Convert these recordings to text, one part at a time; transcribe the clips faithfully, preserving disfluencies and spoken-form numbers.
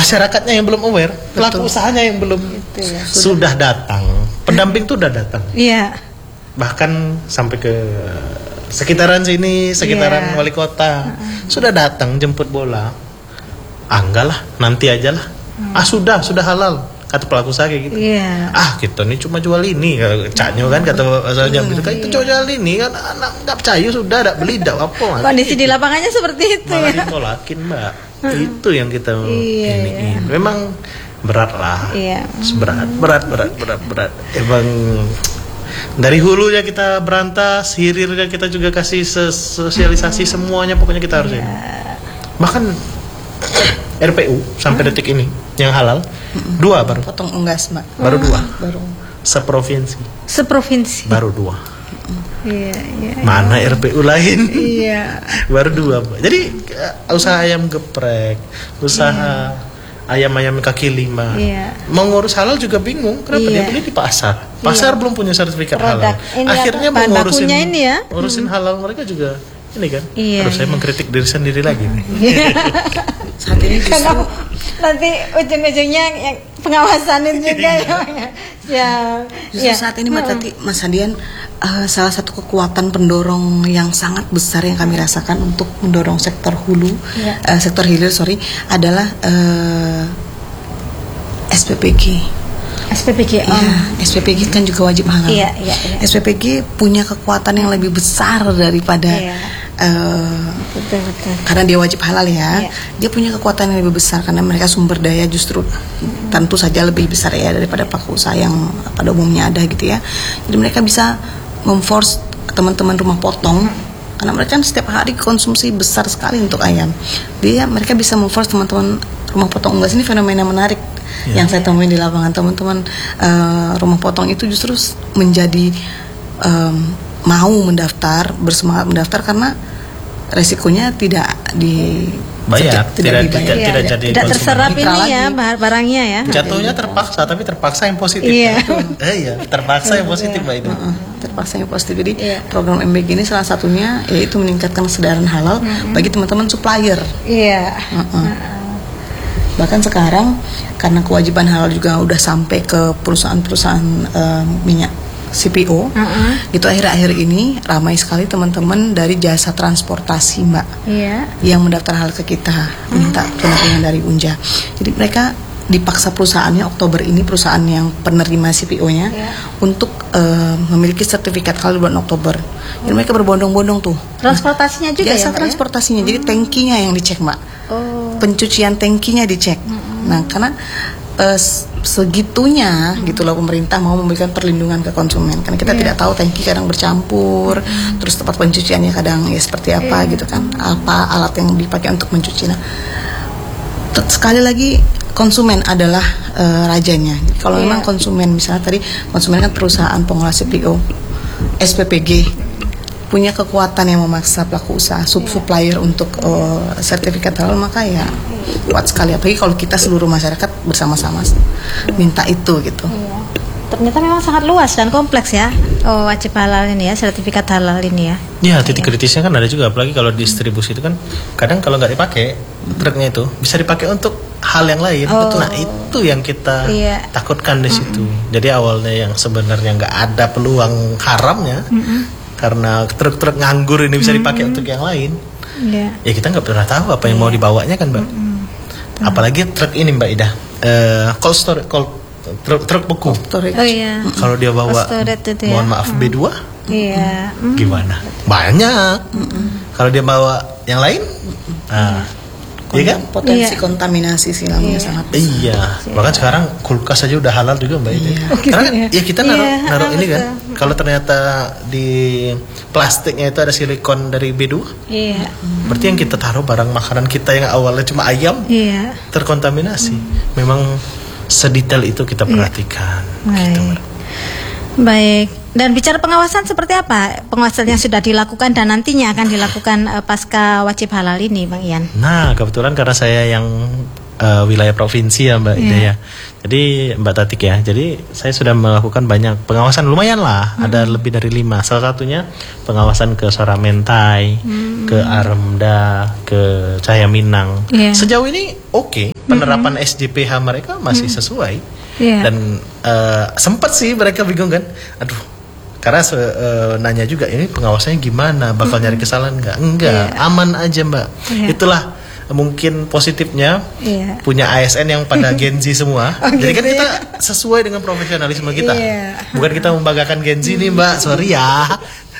masyarakatnya yang belum aware, pelaku usahanya yang belum Gitu ya. sudah datang, pendamping tuh udah datang. Iya. Bahkan sampai ke sekitaran sini, sekitaran Iya. wali kota sudah datang jemput bola. Ah enggak lah, nanti aja lah. Ah sudah, sudah halal. Kata pelaku usaha kayak gitu. Iya. Ah kita nih cuma jual ini, caknya kan kata asalnya gitu kan, itu cuma jual ini kan, anak nggak percaya sudah, tidak beli, tidak apa. Kondisi di lapangannya seperti itu Malah ya. ditolakin mbak. Itu yang kita Iya, ini. iya. Memang berat lah. Iya. Berat, berat, berat, berat, berat. Emang dari hulunya kita berantas, hilirnya kita juga kasih sosialisasi semuanya, pokoknya kita harus ini. Bahkan R P U sampai detik ini yang halal dua baru, Potong unggas, Mbak. baru dua, Baru. seprovinsi Seprovinsi. baru dua. Iya, iya. Mana R P U lain? Iya. Baru dua, Mbak. Jadi uh, usaha ayam geprek, usaha ayam-ayam kaki lima, Iya. mau ngurus halal juga bingung. Kenapa Iya. dia beli di pasar? Pasar belum punya sertifikat Produk. halal. Ini Akhirnya apa, mau bahan ngurusin bakunya ini ya? ngurusin halal mereka juga ini kan. Iya, Terus saya iya. mengkritik diri sendiri lagi. Saat ini justru Karena nanti ujung-ujungnya yang pengawasan itu juga ya. Ya. Justru ya. saat ini Mbak Tati, Mas Hadian, uh, salah satu kekuatan pendorong yang sangat besar yang kami rasakan untuk mendorong sektor hulu, Ya. uh, sektor hilir sorry, adalah uh, S P P G. S P P G. Iya, S P P G kan juga wajib halal. Iya, iya, iya. S P P G punya kekuatan yang lebih besar daripada Iya. uh, Betul, betul. karena dia wajib halal ya, Iya. dia punya kekuatan yang lebih besar karena mereka sumber daya justru tentu saja lebih besar ya daripada pelaku usaha yang pada umumnya ada gitu ya. Jadi mereka bisa memforce teman-teman rumah potong karena mereka kan setiap hari konsumsi besar sekali untuk ayam. Dia mereka bisa memforce teman-teman rumah potong unggas. Ini fenomena menarik Ya. yang saya temuin di lapangan. Teman-teman uh, rumah potong itu justru menjadi um, mau mendaftar, bersemangat mendaftar karena resikonya tidak di Bayar, tidak- dibayar. tidak- Iya, tidak jadi tidak konsumen. terserap Mitra ini lagi. ya bar- barangnya ya. Jatuhnya terpaksa, tapi terpaksa yang positif. Iya. Eh, iya, terpaksa yang positif mbak itu. Heeh, terpaksa yang positif. Jadi Iya. program M B G ini salah satunya yaitu meningkatkan kesadaran halal bagi teman-teman supplier. Iya. Heeh. Bahkan sekarang karena kewajiban halal juga udah sampai ke perusahaan-perusahaan eh, minyak C P O, Heeh. itu akhir-akhir ini ramai sekali teman-teman dari jasa transportasi mbak Iya. yang mendaftar hal ke kita minta pendampingan dari Unja. Jadi mereka dipaksa perusahaannya Oktober ini, perusahaan yang penerima C P O-nya Iya. untuk eh, memiliki sertifikat halal bulan Oktober. Jadi mereka berbondong-bondong tuh. Transportasinya juga ya, Jasa Mbak, ya? transportasinya, jadi tankinya yang dicek mbak, Oh. pencucian tankinya dicek. Nah karena eh, segitunya gitulah pemerintah mau memberikan perlindungan ke konsumen karena kita Iya. tidak tahu tangki kadang bercampur, terus tempat pencuciannya kadang ya seperti apa gitu kan, apa alat yang dipakai untuk mencuci. Nah tet- sekali lagi konsumen adalah eh, rajanya. Jadi kalau Iya. memang konsumen, misalnya tadi konsumen kan perusahaan pengelola C P O, S P P G punya kekuatan yang memaksa pelaku usaha sub supplier untuk eh, sertifikat halal, maka ya kuat sekali. Apalagi kalau kita seluruh masyarakat bersama-sama minta itu gitu. Iya. Ternyata memang sangat luas dan kompleks ya. Oh, wajib halal ini ya, sertifikat halal ini ya. Ya titik kritisnya kan ada juga, apalagi kalau distribusi itu kan kadang kalau nggak dipakai truknya itu bisa dipakai untuk hal yang lain. Oh. Nah itu yang kita Iya. takutkan di situ. Jadi awalnya yang sebenarnya nggak ada peluang haramnya karena truk-truk nganggur ini bisa dipakai untuk yang lain. Iya. Ya kita nggak pernah tahu apa yang mau dibawanya kan mbak. Apalagi truk ini mbak Ida, eh cold storage, cold, truk truk beku. Storage. Oh iya. Kalau dia bawa, Cold storage itu ya. mohon maaf B dua, Iya. Hmm. gimana? Banyak. Kalau dia bawa yang lain, nah, iya kan? Potensi Iya. kontaminasi silamnya Iya. sangat besar. Iya. Bahkan sekarang kulkas aja udah halal juga mbak Ida. Iya. Oh, gitu Karena ya? ya kita naruh Iya, naruh ini kan. betul. Kalau ternyata di plastiknya itu ada silikon dari B dua, Iya. berarti yang kita taruh barang makanan kita yang awalnya cuma ayam Iya. terkontaminasi. Memang sedetail itu kita perhatikan. Gitu, Baik. Mbak. Baik. Dan bicara pengawasan seperti apa? Pengawasan yang sudah dilakukan dan nantinya akan dilakukan eh, pasca wajib halal ini, Bang Ian. Nah, kebetulan karena saya yang uh, wilayah provinsi ya Mbak Ida Iya. ya. Jadi Mbak Tatik ya. Jadi saya sudah melakukan banyak pengawasan, lumayan lah. Ada lebih dari lima. Salah satunya pengawasan ke Soramentai, ke Aremda, ke Cahaya Minang. Iya. Sejauh ini oke. penerapan S J P H mereka masih sesuai. Iya. Dan uh, sempat sih mereka bingung kan, aduh, karena se, uh, nanya juga ini pengawasannya gimana, bakal nyari kesalahan nggak? Enggak, Iya. aman aja mbak. Iya. Itulah mungkin positifnya Iya. punya A S N yang pada Gen Z semua. Oh, Jadi kan gitu kita sesuai dengan profesionalisme kita. Iya. Bukan kita membanggakan Gen Z nih mbak, sorry ya.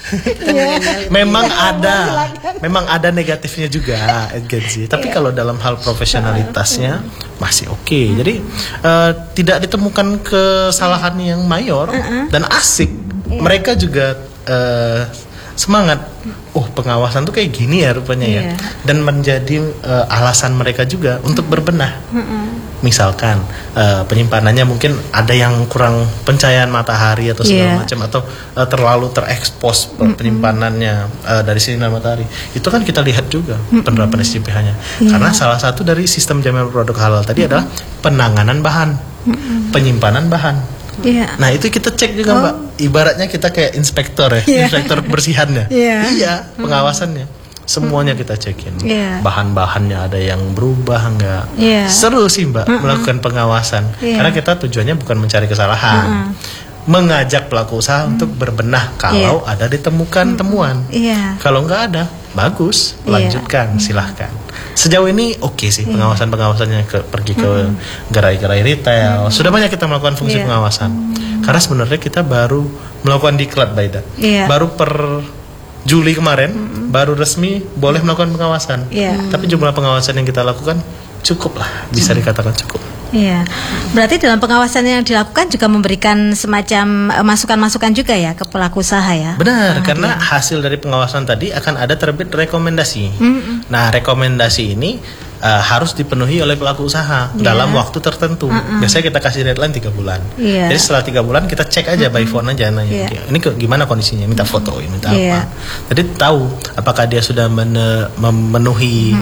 memang ada, memang ada negatifnya juga Gen Z. Tapi Iya. kalau dalam hal profesionalitasnya masih oke. Okay. Jadi uh, tidak ditemukan kesalahan yang mayor dan asik. Mereka juga uh, semangat. Oh, pengawasan tuh kayak gini ya rupanya ya. Iya. Dan menjadi uh, alasan mereka juga untuk berbenah. Misalkan uh, penyimpanannya mungkin ada yang kurang pencahayaan matahari atau segala Iya. macam, atau uh, terlalu terekspos pe- penyimpanannya uh, dari sinar matahari. Itu kan kita lihat juga penerapan S J P H-nya. Karena salah satu dari sistem jaminan produk halal tadi adalah penanganan bahan, penyimpanan bahan. Iya. Nah itu kita cek juga mbak. Ibaratnya kita kayak inspektor ya, Iya. inspektor bersihannya. Iya. Iya, pengawasannya. Semuanya kita cekin. Iya. Bahan-bahannya ada yang berubah nggak? Iya. Seru sih mbak melakukan pengawasan. Iya. Karena kita tujuannya bukan mencari kesalahan, mengajak pelaku usaha untuk berbenah kalau ada ditemukan temuan. Iya. Kalau nggak ada, bagus, lanjutkan, silahkan. Sejauh ini oke sih pengawasan-pengawasannya ke pergi ke gerai-gerai retail. Sudah banyak kita melakukan fungsi Iya. pengawasan. Karena sebenarnya kita baru melakukan diklat, Baida. Iya. Baru per Juli kemarin baru resmi boleh melakukan pengawasan. Iya. Tapi jumlah pengawasan yang kita lakukan cukup lah, bisa dikatakan cukup. Iya. Berarti dalam pengawasan yang dilakukan juga memberikan semacam eh, masukan-masukan juga ya ke pelaku usaha ya. Benar, karena hasil dari pengawasan tadi akan ada terbit rekomendasi. Nah, rekomendasi ini uh, harus dipenuhi oleh pelaku usaha dalam waktu tertentu. Biasanya kita kasih deadline tiga bulan. Iya. Jadi setelah tiga bulan kita cek aja by phone aja nanya, Iya. ini ke, gimana kondisinya, minta foto, minta Iya. apa. Jadi tahu apakah dia sudah mene- memenuhi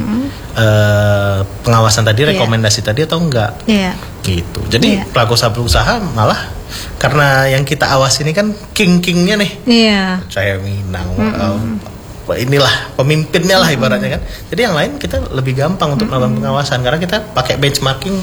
uh, pengawasan tadi, rekomendasi tadi atau enggak. Iya. Gitu. Jadi Iya. pelaku usaha malah karena yang kita awas ini kan king-kingnya nih. Iya. Saya Minang, um, inilah pemimpinnya lah ibaratnya kan. Jadi yang lain kita lebih gampang untuk melakukan pengawasan karena kita pakai benchmarking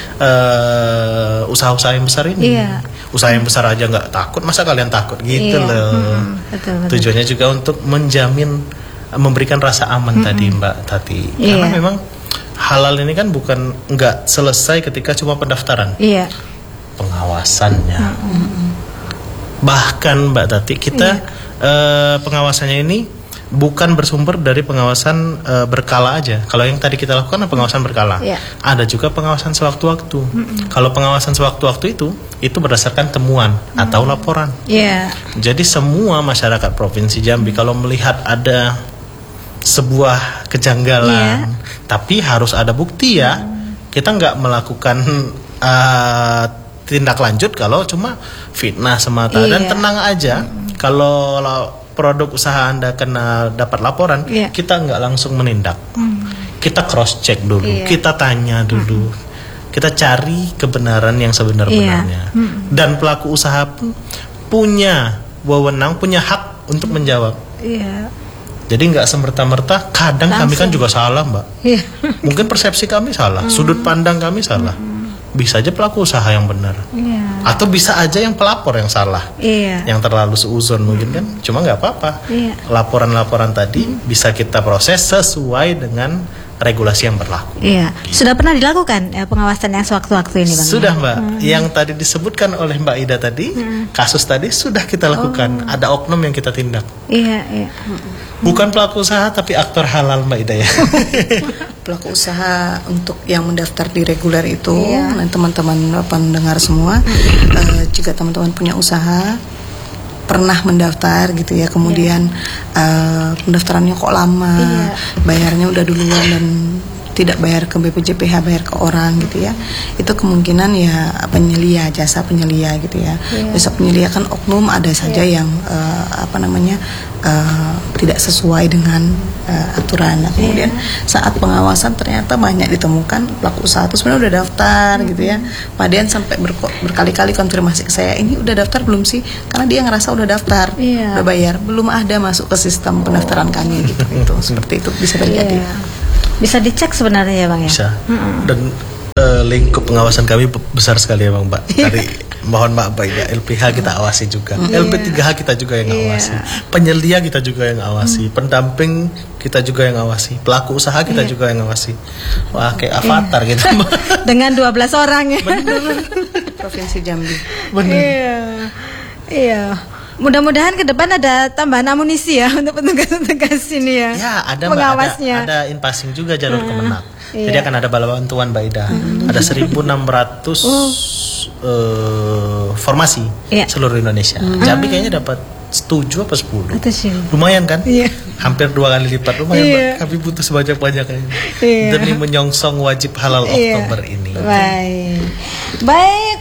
uh, usaha-usaha yang besar ini. Iya. Usaha yang besar aja nggak takut, masa kalian takut gitu Iya. loh. Mm-mm. Betul, betul. Tujuannya juga untuk menjamin, memberikan rasa aman tadi Mbak Tati. Karena Iya. memang halal ini kan bukan nggak selesai ketika cuma pendaftaran, Iya. pengawasannya. Bahkan Mbak Tati kita eh, pengawasannya ini bukan bersumber dari pengawasan eh, berkala aja. Kalau yang tadi kita lakukan pengawasan berkala, Iya. ada juga pengawasan sewaktu-waktu. Kalau pengawasan sewaktu-waktu itu itu berdasarkan temuan atau laporan. Iya. Jadi semua masyarakat Provinsi Jambi kalau melihat ada sebuah kejanggalan, tapi harus ada bukti ya. Kita nggak melakukan uh, tindak lanjut kalau cuma fitnah semata. Dan Iya. tenang aja, kalau la- produk usaha Anda kena dapat laporan, Iya. kita nggak langsung menindak. Kita cross check dulu, Iya. kita tanya dulu, kita cari kebenaran yang sebenar-benarnya. Dan pelaku usaha pun punya wewenang, punya hak untuk menjawab. Iya. Jadi nggak semerta-merta. Kadang kami kan juga salah, Mbak. Iya. Mungkin persepsi kami salah, sudut pandang kami salah. Bisa aja pelaku usaha yang benar, Iya. atau bisa aja yang pelapor yang salah, Iya. yang terlalu seuzon mungkin kan. Cuma nggak apa-apa. Iya. Laporan-laporan tadi bisa kita proses sesuai dengan regulasi yang berlaku. Iya. Sudah pernah dilakukan ya, pengawasan yang sewaktu-waktu ini, Bang? Sudah Mbak, yang tadi disebutkan oleh Mbak Ida tadi, kasus tadi sudah kita lakukan. Ada oknum yang kita tindak. Iya, iya. Hmm. Bukan pelaku usaha tapi aktor halal Mbak Ida ya. Pelaku usaha untuk yang mendaftar di reguler itu, Iya. dan teman-teman pendengar semua, eh, jika teman-teman punya usaha pernah mendaftar gitu ya, kemudian eh, pendaftarannya kok lama, Iya. bayarnya udah duluan dan tidak bayar ke B P J P H, bayar ke orang gitu ya, itu kemungkinan ya penyelia, jasa penyelia gitu ya. Iya. Jasa penyelia kan oknum ada saja yang eh, apa namanya eh, tidak sesuai dengan eh, aturan. Nah, kemudian saat pengawasan ternyata banyak ditemukan pelaku usaha itu sebenarnya udah daftar gitu ya. Padian sampai berko- berkali-kali konfirmasi ke saya, ini udah daftar belum sih? Karena dia ngerasa udah daftar, Iya. udah bayar, belum ada masuk ke sistem pendaftaran kami gitu. Itu seperti itu bisa terjadi. Iya. Bisa dicek sebenarnya ya, Bang ya? Bisa. Dan uh, lingkup pengawasan kami besar sekali ya Bang Mbak. Dari mohon maaf Mbak ya, L P H kita awasi juga, L P tiga H kita juga yang awasi, penyelia kita juga yang awasi, pendamping kita juga yang awasi, pelaku usaha kita juga yang awasi. Wah kayak avatar gitu Mbak. Dengan dua belas orang ya. Provinsi Jambi. Bener. Iya. Iya. Mudah-mudahan ke depan ada tambahan amunisi ya untuk petugas-petugas ini ya. Ya, ada Mbak, pengawasnya. ada, ada in-passing juga jalur Hmm, Kemenak. iya. Jadi akan ada bala bantuan Mbak Ida. Hmm. Ada seribu enam ratus uh, formasi Iya. seluruh Indonesia. Jambi kayaknya dapat tujuh apa sepuluh. Atau sih. Lumayan kan? Iya. Hampir dua kali lipat. Lumayan Iya. Mbak. Kami butuh sebanyak-banyaknya. Iya. Demi menyongsong wajib halal Iya. Oktober ini. Baik. Baik.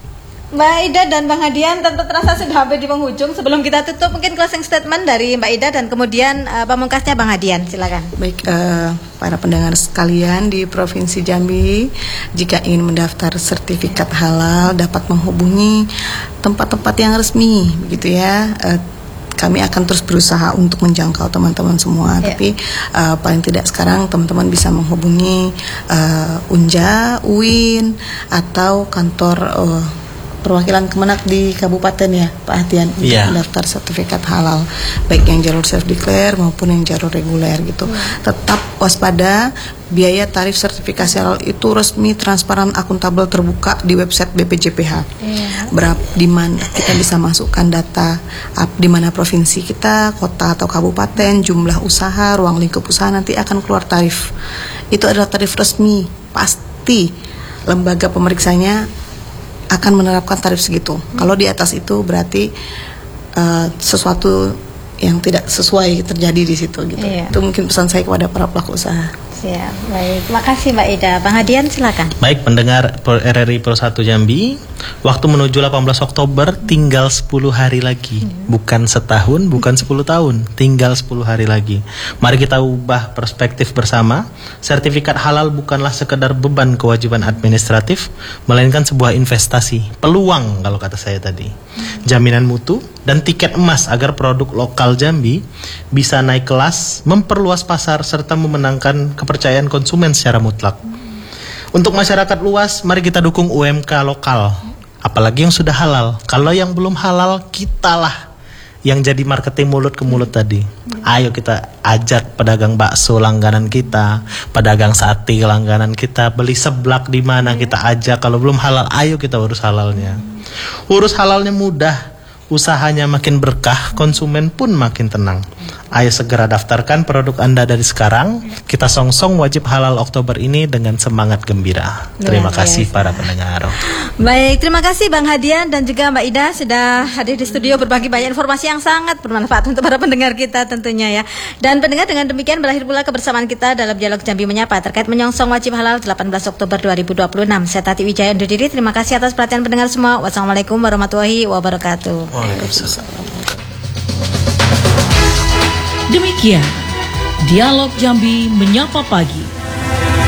Mbak Ida dan Bang Hadian, tentu terasa sudah hampir di penghujung. Sebelum kita tutup, mungkin closing statement dari Mbak Ida dan kemudian uh, pamungkasnya Bang Hadian, silakan. Baik, eh, para pendengar sekalian di Provinsi Jambi, jika ingin mendaftar sertifikat halal dapat menghubungi tempat-tempat yang resmi, begitu ya. Eh, kami akan terus berusaha untuk menjangkau teman-teman semua. Ya. Tapi uh, paling tidak sekarang teman-teman bisa menghubungi uh, Unja, U I N atau kantor uh, perwakilan Kemenak di kabupaten ya Pak Hadian untuk Iya. mendaftar sertifikat halal, baik yang jalur self declare maupun yang jalur reguler gitu. Tetap waspada, biaya tarif sertifikasi halal itu resmi, transparan, akuntabel, terbuka di website B P J P H. Berapa di mana kita bisa masukkan data ap- di mana provinsi kita, kota atau kabupaten, jumlah usaha, ruang lingkup usaha, nanti akan keluar tarif. Itu adalah tarif resmi, pasti lembaga pemeriksanya akan menerapkan tarif segitu. Kalau di atas itu berarti uh, sesuatu yang tidak sesuai terjadi di situ gitu. Iya. Itu mungkin pesan saya kepada para pelaku usaha. Siap, baik. Makasih Mbak Ida. Bang Hadian silakan. Baik pendengar R R I Pro satu Jambi, waktu menuju delapan belas Oktober tinggal sepuluh hari lagi. Bukan setahun, bukan sepuluh tahun, tinggal sepuluh hari lagi. Mari kita ubah perspektif bersama. Sertifikat halal bukanlah sekedar beban kewajiban administratif, melainkan sebuah investasi, peluang kalau kata saya tadi. Jaminan mutu dan tiket emas agar produk lokal Jambi bisa naik kelas, memperluas pasar serta memenangkan kepercayaan konsumen secara mutlak. Untuk masyarakat luas, mari kita dukung U M K lokal, apalagi yang sudah halal. Kalau yang belum halal, kitalah yang jadi marketing mulut ke mulut tadi. Ayo kita ajak pedagang bakso langganan kita, pedagang sate langganan kita, beli seblak di mana kita ajak. Kalau belum halal, ayo kita urus halalnya. Urus halalnya mudah, usahanya makin berkah, konsumen pun makin tenang. Ayo segera daftarkan produk Anda dari sekarang. Kita songsong wajib halal Oktober ini dengan semangat gembira. Terima Luar kasih biasa. para pendengar. Baik, terima kasih Bang Hadian dan juga Mbak Ida sudah hadir di studio berbagi banyak informasi yang sangat bermanfaat untuk para pendengar kita tentunya ya. Dan pendengar, dengan demikian berakhir pula kebersamaan kita dalam Dialog Jambi Menyapa terkait menyongsong wajib halal delapan belas Oktober dua ribu dua puluh enam. Saya Tati Wijaya undur diri. Terima kasih atas perhatian pendengar semua. Wassalamualaikum warahmatullahi wabarakatuh. Waalaikumsalam. Demikian Dialog Jambi Menyapa Pagi